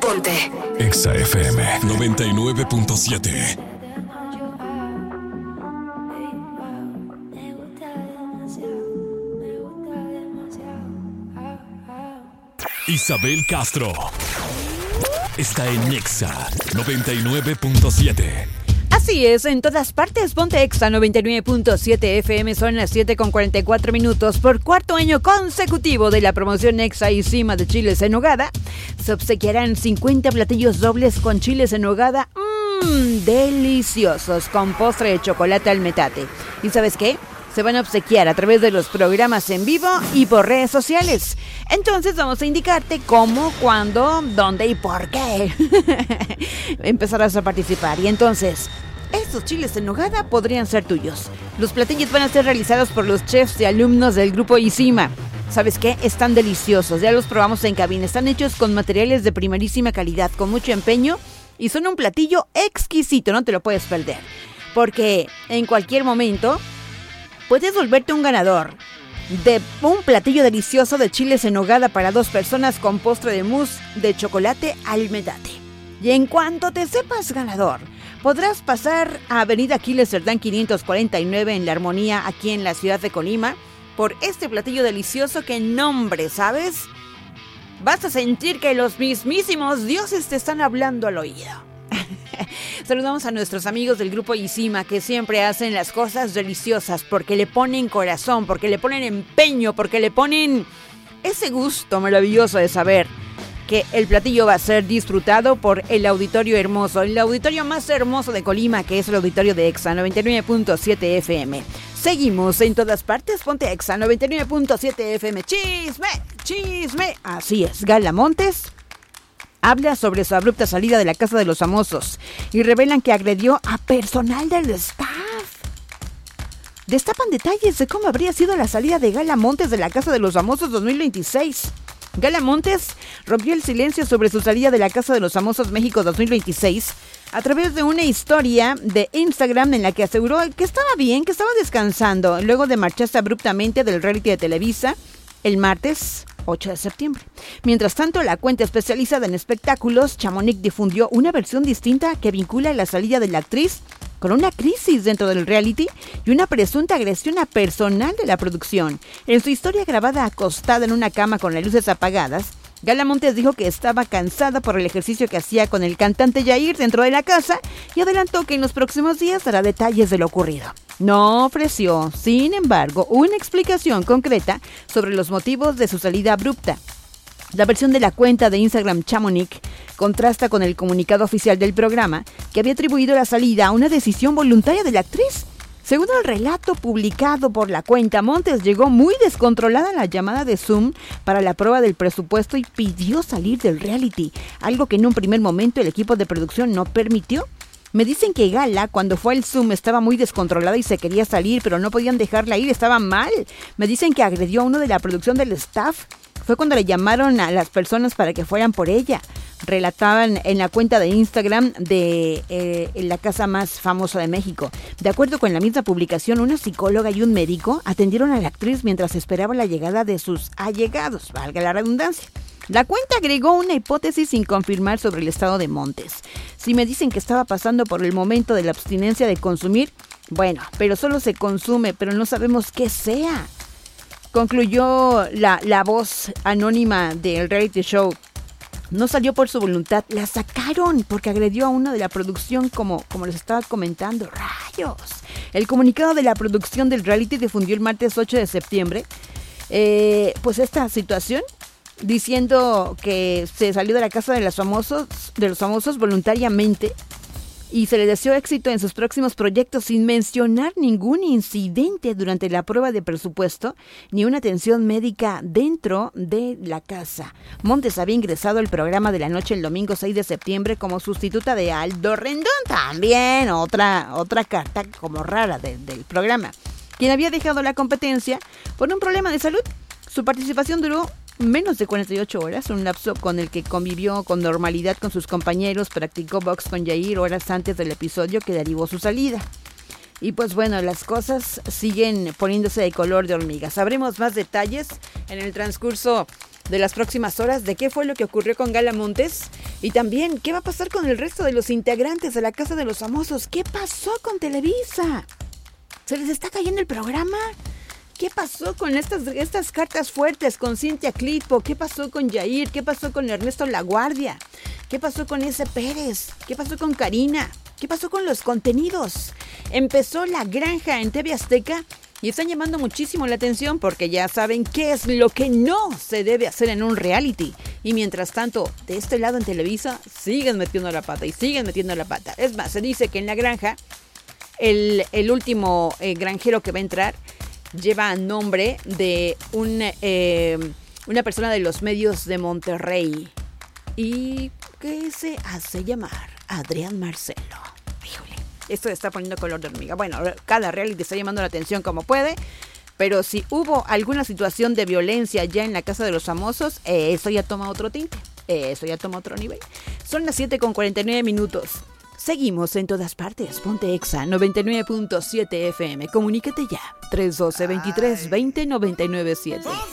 Ponte Exa FM 99.7. Isabel Castro está en Exa 99.7. Así es, en todas partes, ponte Exa 99.7 FM, son las 7:44. Por cuarto año consecutivo de la promoción Exa y Cima de chiles en nogada, se obsequiarán 50 platillos dobles con chiles en nogada, deliciosos, con postre de chocolate al metate. ¿Y sabes qué? Se van a obsequiar a través de los programas en vivo y por redes sociales. Entonces vamos a indicarte cómo, cuándo, dónde y por qué empezarás a participar. Y entonces, estos chiles en nogada podrían ser tuyos. Los platillos van a ser realizados por los chefs y alumnos del grupo Isima. ¿Sabes qué? Están deliciosos, ya los probamos en cabina. Están hechos con materiales de primerísima calidad, con mucho empeño, y son un platillo exquisito, no te lo puedes perder. Porque en cualquier momento puedes volverte un ganador de un platillo delicioso de chiles en nogada para 2 personas con postre de mousse de chocolate al metate. Y en cuanto te sepas ganador, podrás pasar a Avenida Aquiles Cerdán 549 en La Armonía, aquí en la ciudad de Colima, por este platillo delicioso que, nombre, ¿sabes? Vas a sentir que los mismísimos dioses te están hablando al oído. Saludamos a nuestros amigos del grupo Isima, que siempre hacen las cosas deliciosas porque le ponen corazón, porque le ponen empeño, porque le ponen ese gusto maravilloso de saber que el platillo va a ser disfrutado por el auditorio hermoso, el auditorio más hermoso de Colima, que es el auditorio de Exa 99.7 FM. Seguimos en todas partes, ponte Exa 99.7 FM. ¡Chisme! ¡Chisme! Así es, Gala Montes habla sobre su abrupta salida de la Casa de los Famosos y revelan que agredió a personal del staff. Destapan detalles de cómo habría sido la salida de Gala Montes de la Casa de los Famosos 2026. Gala Montes rompió el silencio sobre su salida de la Casa de los Famosos México 2026 a través de una historia de Instagram en la que aseguró que estaba bien, que estaba descansando, luego de marcharse abruptamente del reality de Televisa el martes 8 de septiembre. Mientras tanto, la cuenta especializada en espectáculos, Chamonix, difundió una versión distinta que vincula la salida de la actriz con una crisis dentro del reality y una presunta agresión a personal de la producción. En su historia grabada acostada en una cama con las luces apagadas, Gala Montes dijo que estaba cansada por el ejercicio que hacía con el cantante Yair dentro de la casa y adelantó que en los próximos días dará detalles de lo ocurrido. No ofreció, sin embargo, una explicación concreta sobre los motivos de su salida abrupta. La versión de la cuenta de Instagram Chamonix contrasta con el comunicado oficial del programa, que había atribuido la salida a una decisión voluntaria de la actriz. Según el relato publicado por la cuenta, Montes llegó muy descontrolada a la llamada de Zoom para la prueba del presupuesto y pidió salir del reality, algo que en un primer momento el equipo de producción no permitió. Me dicen que Gala, cuando fue al Zoom, estaba muy descontrolada y se quería salir, pero no podían dejarla ir, estaba mal. Me dicen que agredió a uno de la producción del staff. Fue cuando le llamaron a las personas para que fueran por ella. Relataban en la cuenta de Instagram de la casa más famosa de México. De acuerdo con la misma publicación, una psicóloga y un médico atendieron a la actriz mientras esperaba la llegada de sus allegados, valga la redundancia. La cuenta agregó una hipótesis sin confirmar sobre el estado de Montes. Si me dicen que estaba pasando por el momento de la abstinencia de consumir, bueno, pero solo se consume, pero no sabemos qué sea. Concluyó la voz anónima del reality show. No salió por su voluntad, la sacaron porque agredió a uno de la producción, como les estaba comentando. ¡Rayos! El comunicado de la producción del reality difundió el martes 8 de septiembre pues esta situación, diciendo que se salió de la Casa de los Famosos voluntariamente y se le deseó éxito en sus próximos proyectos sin mencionar ningún incidente durante la prueba de presupuesto ni una atención médica dentro de la casa. Montes había ingresado al programa de la noche el domingo 6 de septiembre como sustituta de Aldo Rendón, también otra carta como rara del programa, quien había dejado la competencia por un problema de salud. Su participación duró menos de 48 horas, un lapso con el que convivió con normalidad con sus compañeros, practicó box con Yair horas antes del episodio que derivó su salida. Y pues bueno, las cosas siguen poniéndose de color de hormiga. Sabremos más detalles en el transcurso de las próximas horas de qué fue lo que ocurrió con Gala Montes y también qué va a pasar con el resto de los integrantes de la Casa de los Famosos. ¿Qué pasó con Televisa? ¿Se les está cayendo el programa? ¿Qué pasó con estas cartas fuertes con Cintia Clitbo? ¿Qué pasó con Yair? ¿Qué pasó con Ernesto Laguardia? ¿Qué pasó con ese Pérez? ¿Qué pasó con Karina? ¿Qué pasó con los contenidos? Empezó La Granja en TV Azteca y están llamando muchísimo la atención porque ya saben qué es lo que no se debe hacer en un reality. Y mientras tanto, de este lado en Televisa, siguen metiendo la pata y siguen metiendo la pata. Es más, se dice que en La Granja, el último granjero que va a entrar lleva nombre de una persona de los medios de Monterrey y que se hace llamar Adrián Marcelo. Híjole, esto está poniendo color de hormiga. Bueno, cada reality está llamando la atención como puede, pero si hubo alguna situación de violencia ya en la Casa de los Famosos, eso ya toma otro tinte, eso ya toma otro nivel. Son las 7:49. Seguimos en todas partes. Ponte Exa 99.7 FM. Comunícate ya. 312-2320-997.